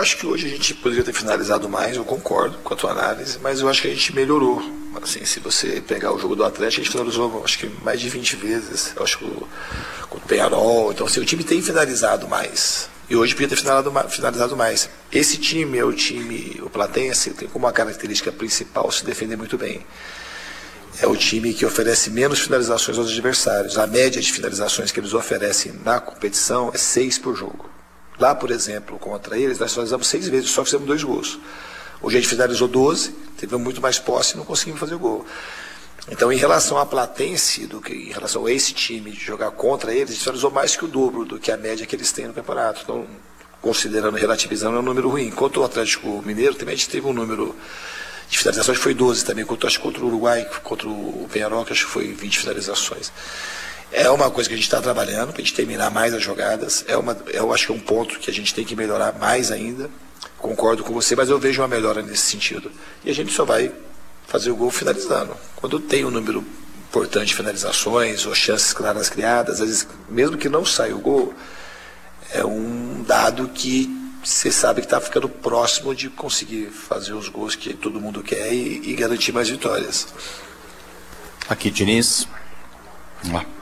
acho que hoje a gente poderia ter finalizado mais, eu concordo com a tua análise, mas eu acho que a gente melhorou. Assim, se você pegar o jogo do Atlético, a gente finalizou acho que mais de 20 vezes, eu acho que com o Peñarol, então assim, o time tem finalizado mais. E hoje podia ter finalizado mais. Esse time é o Platense, tem como uma característica principal se defender muito bem. É o time que oferece menos finalizações aos adversários. A média de finalizações que eles oferecem na competição é 6 por jogo. Lá, por exemplo, contra eles, nós finalizamos 6 vezes, só fizemos 2 gols. Hoje a gente finalizou 12, teve muito mais posse e não conseguimos fazer o gol. Então, em relação à Platense, do que em relação a esse time de jogar contra eles, a gente finalizou mais que o dobro do que a média que eles têm no campeonato. Então, considerando, relativizando, é um número ruim. Enquanto o Atlético Mineiro, também a gente teve um número de finalizações, foi 12 também, acho que contra o Uruguai, contra o Peñarol, acho que foi 20 finalizações. É uma coisa que a gente está trabalhando para a gente terminar mais as jogadas. Eu acho que é um ponto que a gente tem que melhorar mais ainda. Concordo com você, mas eu vejo uma melhora nesse sentido. E a gente só vai fazer o gol finalizando. Quando tem um número importante de finalizações ou chances claras criadas, às vezes, mesmo que não saia o gol, é um dado que você sabe que está ficando próximo de conseguir fazer os gols que todo mundo quer e garantir mais vitórias. Aqui, Diniz. Vamos lá.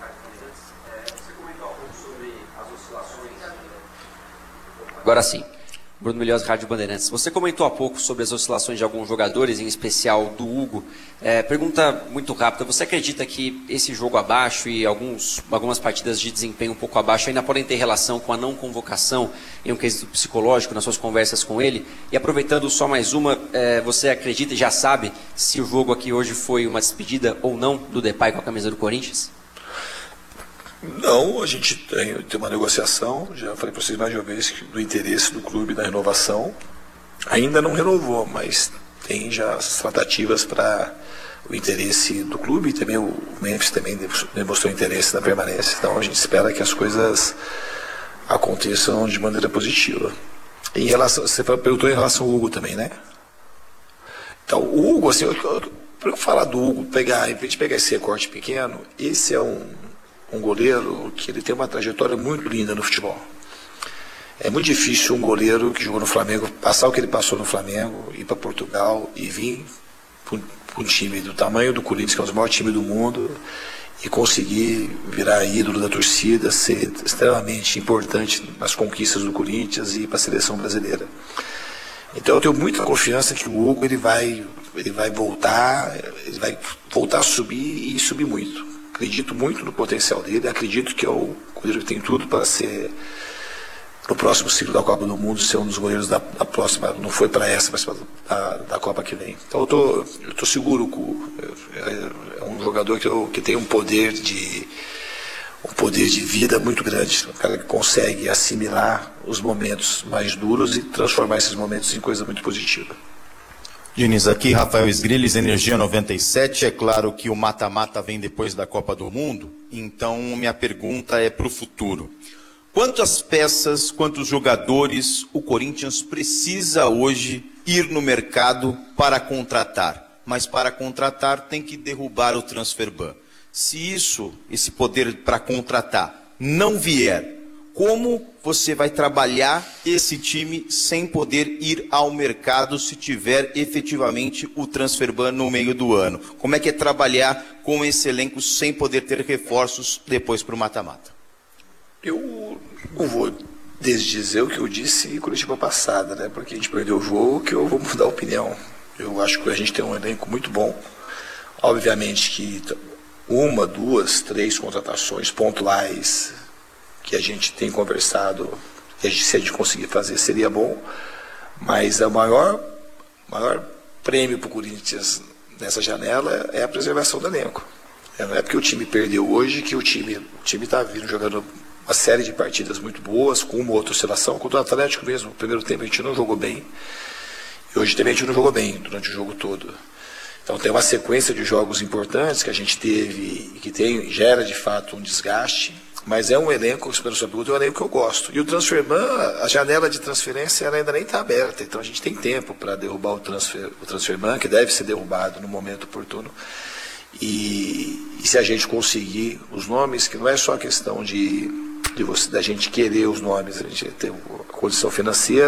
Agora sim. Bruno Milhões, Rádio Bandeirantes. Você comentou há pouco sobre as oscilações de alguns jogadores, em especial do Hugo. Pergunta muito rápida. Você acredita que esse jogo abaixo e algumas partidas de desempenho um pouco abaixo ainda podem ter relação com a não convocação em um quesito psicológico nas suas conversas com ele? E aproveitando só mais uma, você acredita e já sabe se o jogo aqui hoje foi uma despedida ou não do Depay com a camisa do Corinthians? Não, a gente tem uma negociação, já falei para vocês mais de uma vez, do interesse do clube da renovação. Ainda não renovou, mas tem já as tratativas para o interesse do clube, e também o Memphis também demonstrou interesse na permanência. Então a gente espera que as coisas aconteçam de maneira positiva. Em relação, você perguntou em relação ao Hugo também, né? Então o Hugo, assim, para eu falar do Hugo, em vez de pegar esse recorte pequeno, esse é um goleiro que ele tem uma trajetória muito linda no futebol. É muito difícil um goleiro que jogou no Flamengo passar o que ele passou no Flamengo, ir para Portugal e vir para um time do tamanho do Corinthians, que é o maior time do mundo, e conseguir virar ídolo da torcida, ser extremamente importante nas conquistas do Corinthians e ir para a seleção brasileira. Então eu tenho muita confiança que o Hugo ele vai voltar a subir e subir muito. Acredito muito no potencial dele, acredito que é o goleiro que tem tudo para ser, no próximo ciclo da Copa do Mundo, ser um dos goleiros da próxima, não foi para essa, mas da Copa que vem. Então eu tô seguro que é um jogador que tem um poder de vida muito grande, um cara que consegue assimilar os momentos mais duros e transformar esses momentos em coisa muito positiva. Diniz, aqui Rafael Sgrilles, Energia 97. É claro que o mata-mata vem depois da Copa do Mundo, então minha pergunta é para o futuro. Quantas peças, quantos jogadores o Corinthians precisa hoje ir no mercado para contratar? Mas para contratar tem que derrubar o transfer ban. Se esse poder para contratar não vier, como você vai trabalhar esse time sem poder ir ao mercado se tiver efetivamente o transfer ban no meio do ano? Como é que é trabalhar com esse elenco sem poder ter reforços depois para o mata-mata? Eu não vou desdizer o que eu disse em Curitiba passada, né? Porque a gente perdeu o jogo, que eu vou mudar a opinião. Eu acho que a gente tem um elenco muito bom. Obviamente que 1, 2, 3 contratações pontuais que a gente tem conversado, se a gente conseguir fazer seria bom, mas o maior prêmio para o Corinthians nessa janela é a preservação do elenco. Não é porque o time perdeu hoje que o time está vindo jogando uma série de partidas muito boas, com uma outra oscilação. Contra o Atlético mesmo, no primeiro tempo a gente não jogou bem, e hoje também a gente não jogou bem durante o jogo todo. Então tem uma sequência de jogos importantes que a gente teve e que gera de fato um desgaste, mas é um elenco, esperando sua pergunta, é um elenco que eu gosto. E o transfer ban, a janela de transferência ela ainda nem está aberta, então a gente tem tempo para derrubar o transfer ban, que deve ser derrubado no momento oportuno. E se a gente conseguir os nomes, que não é só a questão da gente querer os nomes, a gente ter a condição financeira,